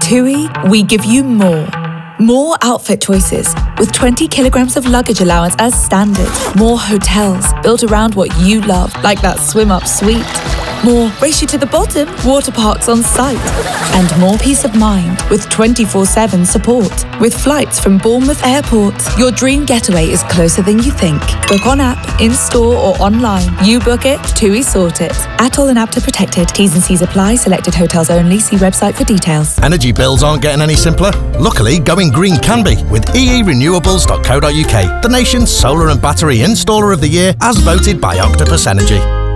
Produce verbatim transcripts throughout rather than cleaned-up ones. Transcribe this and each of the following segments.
TUI, we give you more. More outfit choices, with twenty kilograms of luggage allowance as standard. More hotels, built around what you love, like that swim-up suite. More race you to the bottom, water parks on site. And more peace of mind, with twenty-four seven support. With flights from Bournemouth Airport, your dream getaway is closer than you think. Book on app, in-store or online. You book it, TUI sort it. Atoll and Apta protected. T's and C's apply. Selected hotels only. See website for details. Energy bills aren't getting any simpler. Luckily, going green can be with e e renewables dot co dot u k, the nation's solar and battery installer of the year as voted by Octopus Energy.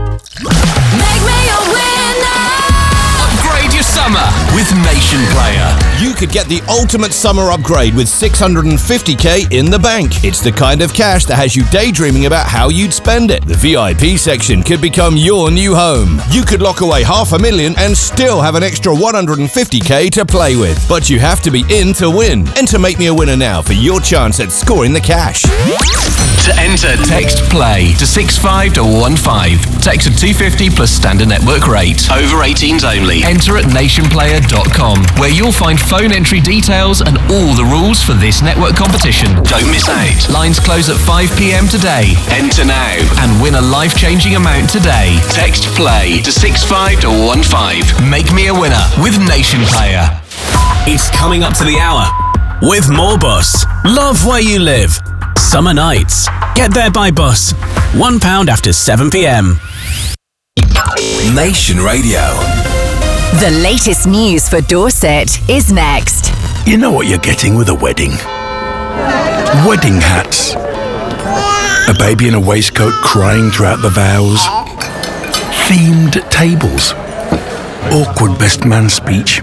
Summer with Nation Player. You could get the ultimate summer upgrade with six hundred fifty k in the bank. It's the kind of cash that has you daydreaming about how you'd spend it. The V I P section could become your new home. You could lock away half a million and still have an extra one hundred fifty k to play with. But you have to be in to win. Enter Make Me a Winner now for your chance at scoring the cash. To enter, text PLAY to six five one five. Text at two fifty plus standard network rate. Over eighteens only. Enter at nation player dot com, where you'll find phone entry details and all the rules for this network competition. Don't miss out. Lines close at five p m today. Enter now and win a life-changing amount today. Text PLAY to six five one five. Make me a winner with Nation Player. It's coming up to the hour with More Bus. Love where you live. Summer nights. Get there by bus. One pound after seven p m. Nation Radio. The latest news for Dorset is next. You know what you're getting with a wedding? Wedding hats. A baby in a waistcoat crying throughout the vows. Themed tables. Awkward best man speech.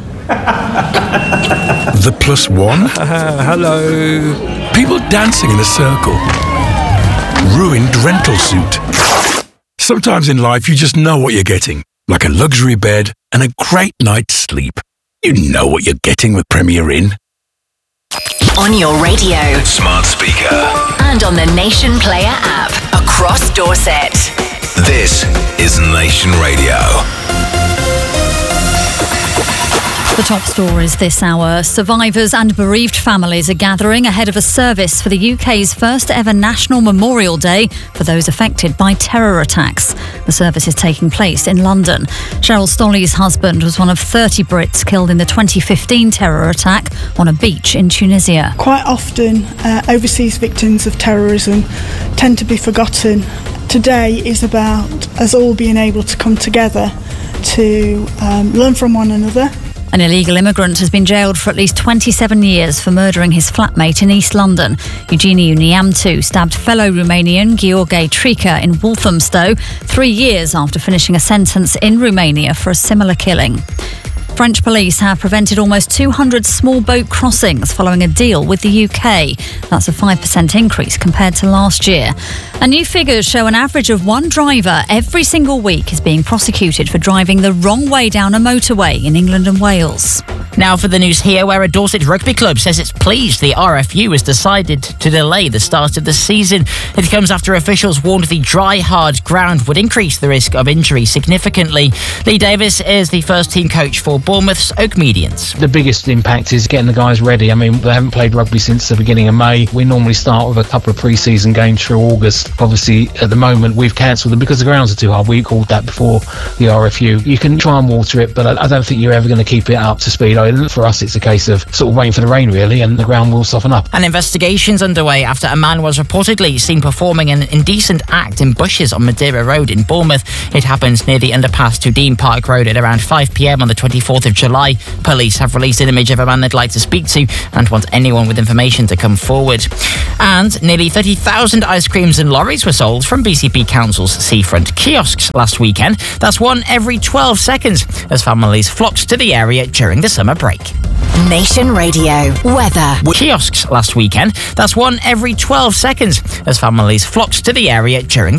The plus one. Uh, hello. People dancing in a circle. Ruined rental suit. Sometimes in life you just know what you're getting. Like a luxury bed and a great night's sleep. You know what you're getting with Premier Inn. On your radio. Smart speaker. And on the Nation Player app. Across Dorset. This is Nation Radio. The top stories this hour. Survivors and bereaved families are gathering ahead of a service for the U K's first ever National Memorial Day for those affected by terror attacks. The service is taking place in London. Cheryl Stolley's husband was one of thirty Brits killed in the twenty fifteen terror attack on a beach in Tunisia. Quite often, uh, overseas victims of terrorism tend to be forgotten. Today is about us all being able to come together to um, learn from one another. An illegal immigrant has been jailed for at least twenty-seven years for murdering his flatmate in East London. Eugeniu Niamtu stabbed fellow Romanian Gheorghe Trica in Walthamstow three years after finishing a sentence in Romania for a similar killing. French police have prevented almost two hundred small boat crossings following a deal with the U K. That's a five percent increase compared to last year. And new figures show an average of one driver every single week is being prosecuted for driving the wrong way down a motorway in England and Wales. Now for the news here, where a Dorset rugby club says it's pleased the R F U has decided to delay the start of the season. It comes after officials warned the dry, hard ground would increase the risk of injury significantly. Lee Davis is the first team coach for Bournemouth's Oak Medians. The biggest impact is getting the guys ready. I mean, they haven't played rugby since the beginning of May. We normally start with a couple of pre-season games through August. Obviously, at the moment, we've cancelled them because the grounds are too hard. We called that before the R F U. You can try and water it, but I don't think you're ever going to keep it up to speed. For us, it's a case of sort of waiting for the rain, really, and the ground will soften up. An investigation's underway after a man was reportedly seen performing an indecent act in bushes on Madeira Road in Bournemouth. It happened near the underpass to Dean Park Road at around five p m on the twenty-fourth of July. Police have released an image of a man they'd like to speak to and want anyone with information to come forward. And nearly thirty thousand ice creams and lorries were sold from B C P Council's seafront kiosks last weekend. That's one every twelve seconds as families flocked to the area during the summer break. Nation Radio weather. Kiosks last weekend. That's one every twelve seconds as families flocked to the area during the